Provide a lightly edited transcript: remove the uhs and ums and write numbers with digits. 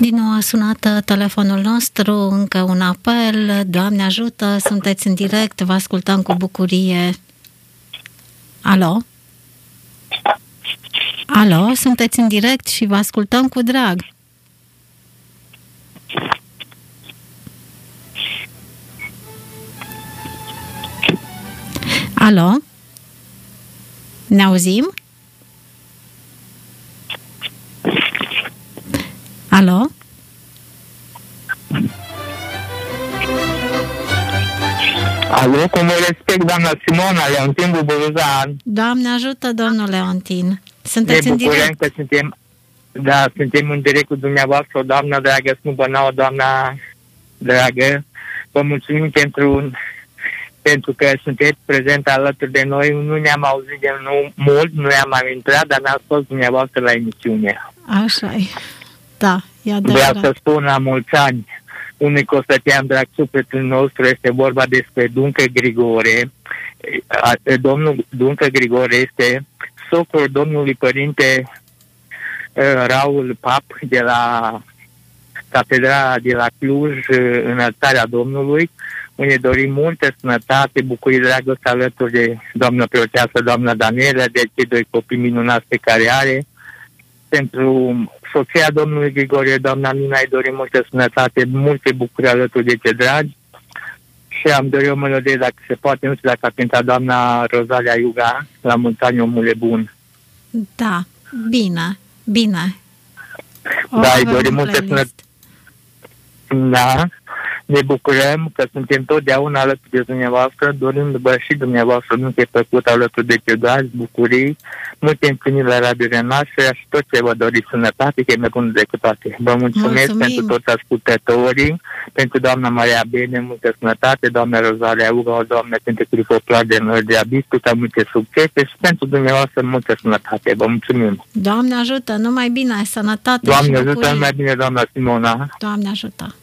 Din nou a sunat telefonul nostru, încă un apel. Doamne ajută, sunteți în direct, vă ascultăm cu bucurie. Alo? Alo, sunteți în direct și vă ascultăm cu drag. Alo? Ne auzim? Alo? Alo, cu mult respect, doamna Simona Leontin Buburuzan. Doamne ajută, domnul Leontin. Sunteți în direct? Că suntem în direct cu dumneavoastră, doamna dragă, Snubănau, doamna dragă. Vă mulțumim pentru că sunteți prezent alături de noi. Nu ne-am auzit de mult, nu am mai intrat, dar ne-ați fost dumneavoastră la emisiune. Așa-i. Da, e adevărat. Vreau să spun la mulți ani unui Costătean drag sufletul nostru, este vorba despre Duncă Grigore. Domnul Duncă Grigore este socrul domnului părinte Raul Pap de la Catedrala de la Cluj, Înălțarea Domnului, unde dorim multă sănătate, bucurie, dragoste alături de doamna preoteasă, doamna Daniela, de cei doi copii minunați pe care are. Pentru soția domnului Grigore, doamna Nina, îi dorim multă sănătate, multe bucurii alături de cei dragi. Și am dorit o melodie, dacă se poate, nu știu dacă a cântat doamna Rozalia Iuga, La mulți ani, omule bun. Da, bine. Da, îi dorim multă sănătate. Da, ne bucurăm că suntem totdeauna alături de dumneavoastră, dorim și dumneavoastră nu te făcut alături de cei dragi, bucurii, multe împliniri la radiile noastre și tot ce vă doriți, sănătate, că e mai bun decât toate. Vă mulțumesc pentru toți ascultătorii, pentru doamna Maria Bene, multă sănătate, doamna Rozalia Uga, doamna pentru Crifoplar de noi de Abiscuța, multe succese și pentru dumneavoastră multă sănătate. Vă mulțumim. Doamne ajută, numai bine, sănătate. Doamne ajută, numai bine, doamna Simona. Doamne ajută.